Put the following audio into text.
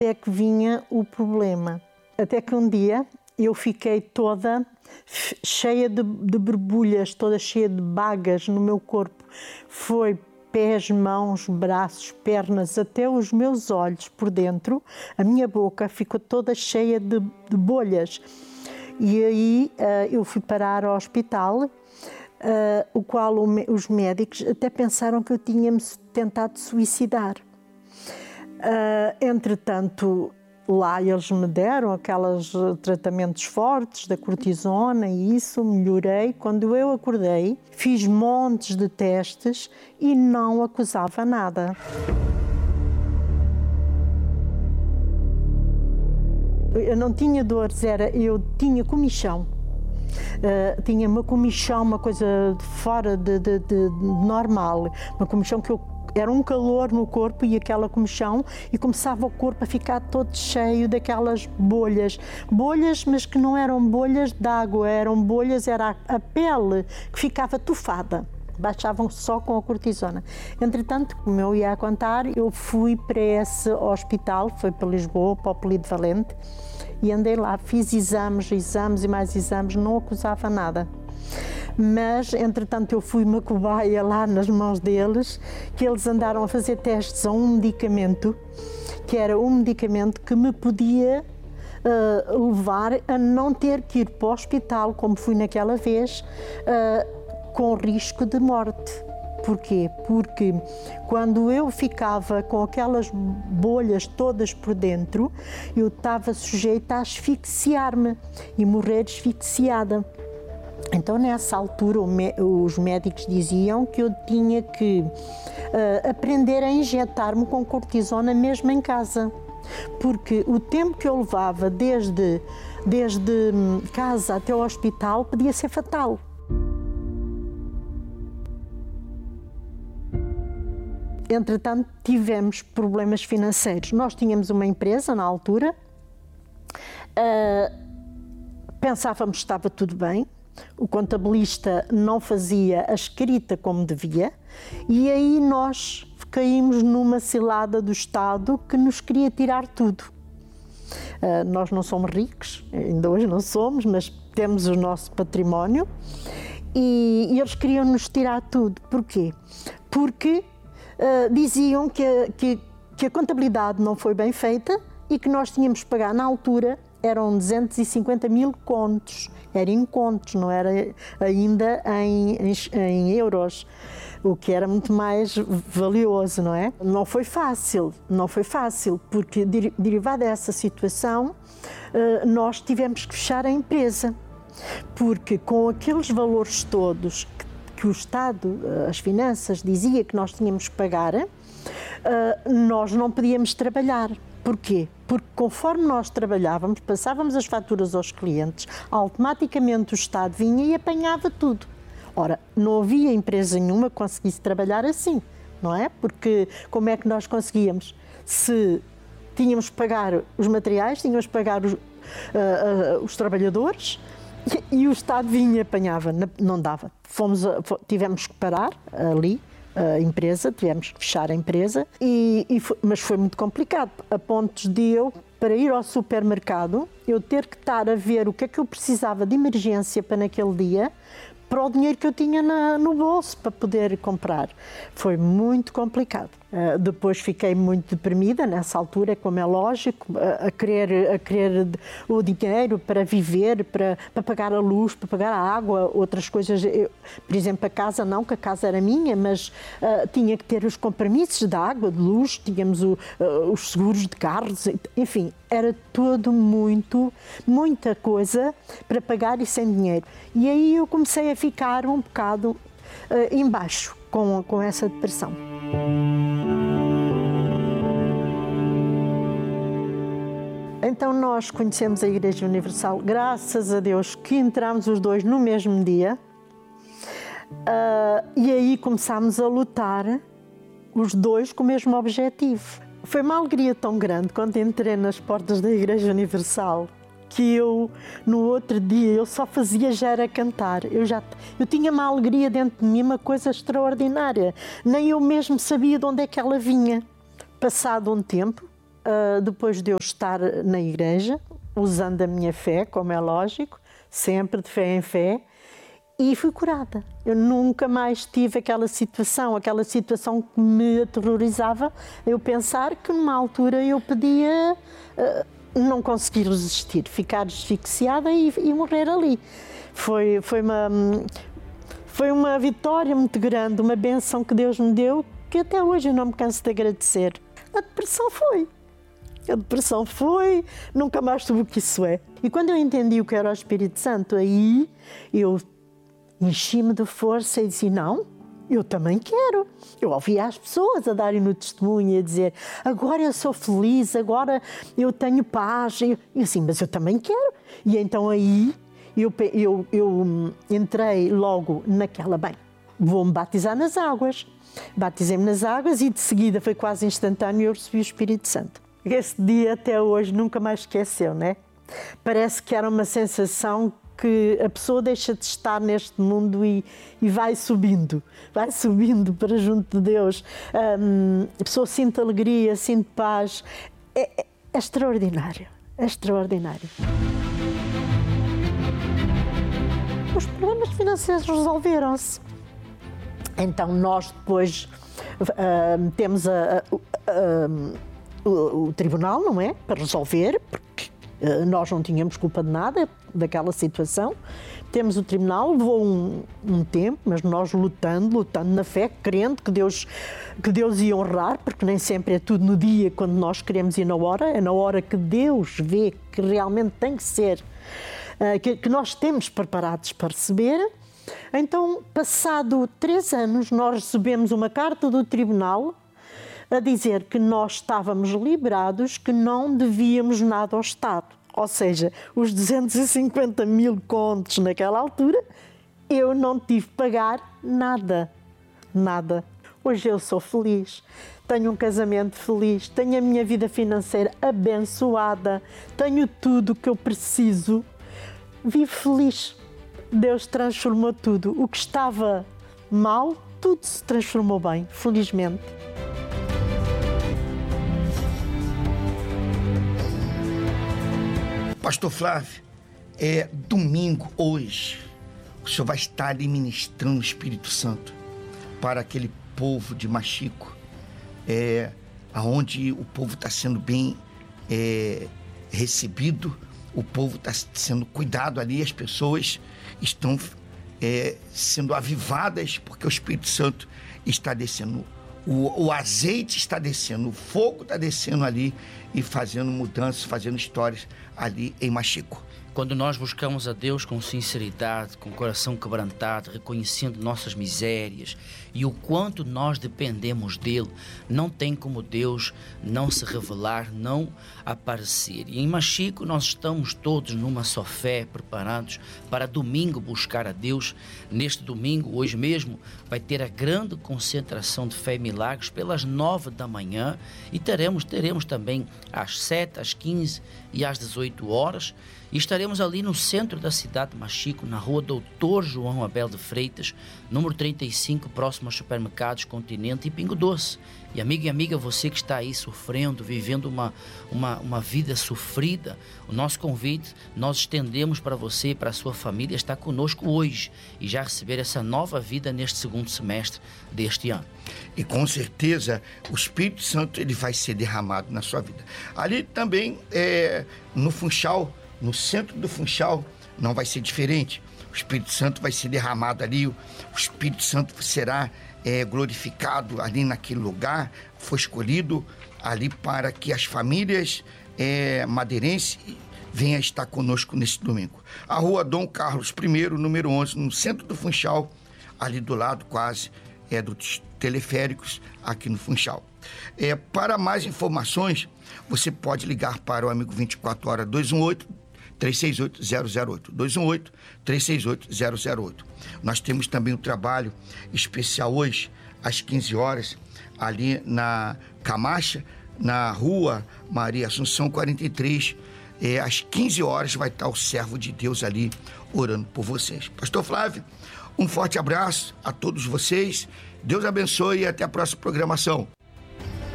É que vinha o problema. Até que um dia eu fiquei toda cheia de borbulhas, toda cheia de bagas no meu corpo. Foi pés, mãos, braços, pernas, até os meus olhos por dentro. A minha boca ficou toda cheia de bolhas. E aí eu fui parar ao hospital, o qual os médicos até pensaram que eu tinha-me tentado suicidar. Entretanto, lá eles me deram aqueles tratamentos fortes da cortisona e isso, melhorei. Quando eu acordei, fiz montes de testes e não acusava nada. Eu não tinha dores, eu tinha comichão. Tinha uma comichão, uma coisa fora de normal, uma comichão que era um calor no corpo e aquela comichão, e começava o corpo a ficar todo cheio daquelas bolhas, mas que não eram bolhas de água, eram bolhas, era a pele que ficava tufada. Baixavam só com a cortisona. Entretanto, como eu ia a contar, eu fui para esse hospital, foi para Lisboa, para o Polivalente, e andei lá, fiz exames e mais exames, não acusava nada. Mas, entretanto, eu fui uma cobaia lá nas mãos deles, que eles andaram a fazer testes a um medicamento, que era um medicamento que me podia levar a não ter que ir para o hospital, como fui naquela vez, com risco de morte. Porquê? Porque quando eu ficava com aquelas bolhas todas por dentro, eu estava sujeita a asfixiar-me e morrer asfixiada. Então, nessa altura, os médicos diziam que eu tinha que aprender a injetar-me com cortisona mesmo em casa. Porque o tempo que eu levava desde casa até o hospital podia ser fatal. Entretanto, tivemos problemas financeiros. Nós tínhamos uma empresa na altura, pensávamos que estava tudo bem, o contabilista não fazia a escrita como devia, e aí nós caímos numa cilada do Estado que nos queria tirar tudo. Nós não somos ricos, ainda hoje não somos, mas temos o nosso património, e eles queriam nos tirar tudo. Porquê? Porque diziam que a contabilidade não foi bem feita e que nós tínhamos que pagar na altura, eram 250 mil contos, era em contos, não era ainda em euros, o que era muito mais valioso, não é? Não foi fácil, porque derivado dessa situação, nós tivemos que fechar a empresa, porque com aqueles valores todos que o Estado, as finanças, dizia que nós tínhamos que pagar, nós não podíamos trabalhar. Porquê? Porque conforme nós trabalhávamos, passávamos as faturas aos clientes, automaticamente o Estado vinha e apanhava tudo. Ora, não havia empresa nenhuma que conseguisse trabalhar assim, não é? Porque como é que nós conseguíamos? Se tínhamos que pagar os materiais, tínhamos que pagar os trabalhadores, e o Estado vinha e apanhava, não dava. Tivemos que parar ali a empresa, tivemos que fechar a empresa, mas foi muito complicado, a pontos de eu, para ir ao supermercado, eu ter que estar a ver o que é que eu precisava de emergência para naquele dia, para o dinheiro que eu tinha no bolso para poder comprar. Foi muito complicado. Depois fiquei muito deprimida nessa altura, como é lógico, a querer o dinheiro para viver, para pagar a luz, para pagar a água, outras coisas. Por exemplo, a casa não, que a casa era minha, mas tinha que ter os compromissos de água, de luz, tínhamos os seguros de carros, enfim, era tudo muita coisa para pagar e sem dinheiro. E aí eu comecei a ficar um bocado embaixo com essa depressão. Então nós conhecemos a Igreja Universal, graças a Deus que entramos os dois no mesmo dia, e aí começámos a lutar os dois com o mesmo objetivo. Foi uma alegria tão grande quando entrei nas portas da Igreja Universal, que eu, no outro dia, eu só fazia já era cantar. Eu tinha uma alegria dentro de mim, uma coisa extraordinária. Nem eu mesmo sabia de onde é que ela vinha. Passado um tempo, depois de eu estar na igreja, usando a minha fé, como é lógico, sempre de fé em fé, e fui curada. Eu nunca mais tive aquela situação que me aterrorizava, eu pensar que numa altura eu podia não conseguir resistir, ficar asfixiada e morrer ali. Foi uma vitória muito grande, uma bênção que Deus me deu, que até hoje eu não me canso de agradecer. A depressão foi, nunca mais soube o que isso é. E quando eu entendi o que era o Espírito Santo, aí eu enchi-me de força e disse, não, eu também quero. Eu ouvia as pessoas a darem no testemunho e a dizer, agora eu sou feliz, agora eu tenho paz. E assim, mas eu também quero. E então aí eu entrei logo naquela, bem, vou-me batizar nas águas. Batizei-me nas águas e de seguida foi quase instantâneo, eu recebi o Espírito Santo. Esse dia até hoje nunca mais esqueceu, né? Parece que era uma sensação que a pessoa deixa de estar neste mundo e vai subindo para junto de Deus. A pessoa sente alegria, sente paz. É extraordinário, é extraordinário. Os problemas financeiros resolveram-se. Então nós depois temos o tribunal, não é? Para resolver, porque nós não tínhamos culpa de nada daquela situação. Temos o tribunal, levou um tempo, mas nós lutando na fé, crendo que Deus ia honrar, porque nem sempre é tudo no dia quando nós queremos ir na hora, é na hora que Deus vê que realmente tem que ser, que nós temos preparados para receber. Então, passado 3 anos, nós recebemos uma carta do tribunal a dizer que nós estávamos liberados, que não devíamos nada ao Estado. Ou seja, os 250 mil contos naquela altura, eu não tive que pagar nada. Nada. Hoje eu sou feliz, tenho um casamento feliz, tenho a minha vida financeira abençoada, tenho tudo o que eu preciso, vivo feliz. Deus transformou tudo. O que estava mal, tudo se transformou bem, felizmente. Pastor Flávio, é domingo hoje, o senhor vai estar ali ministrando o Espírito Santo para aquele povo de Machico, onde o povo está sendo bem recebido, o povo está sendo cuidado ali, as pessoas estão sendo avivadas, porque o Espírito Santo está descendo, o azeite está descendo, o fogo está descendo ali e fazendo mudanças, fazendo histórias ali em Machico. Quando nós buscamos a Deus com sinceridade, com o coração quebrantado, reconhecendo nossas misérias e o quanto nós dependemos dele, não tem como Deus não se revelar, não aparecer. E em Machico nós estamos todos numa só fé, preparados para domingo buscar a Deus. Neste domingo, hoje mesmo, vai ter a grande concentração de fé e milagres pelas 9 da manhã e teremos também às 7, às 15 e às 18 horas. E estaremos ali no centro da cidade de Machico, na rua Doutor João Abel de Freitas, número 35, próximo aos supermercados Continente e Pingo Doce. E amigo e amiga, você que está aí sofrendo, vivendo uma vida sofrida, o nosso convite nós estendemos para você e para a sua família estar conosco hoje e já receber essa nova vida neste segundo semestre deste ano. E com certeza o Espírito Santo ele vai ser derramado na sua vida. Ali também no Funchal, no centro do Funchal, não vai ser diferente. O Espírito Santo vai ser derramado ali, o Espírito Santo será glorificado ali naquele lugar, foi escolhido ali para que as famílias madeirenses venham estar conosco nesse domingo. A rua Dom Carlos I, número 11, no centro do Funchal, ali do lado quase dos teleféricos aqui no Funchal. Para mais informações, você pode ligar para o Amigo 24 Horas 218-368-008, 218-368-008. Nós temos também um trabalho especial hoje, às 15 horas, ali na Camacha, na rua Maria Assunção 43, às 15 horas vai estar o servo de Deus ali orando por vocês. Pastor Flávio, um forte abraço a todos vocês, Deus abençoe e até a próxima programação.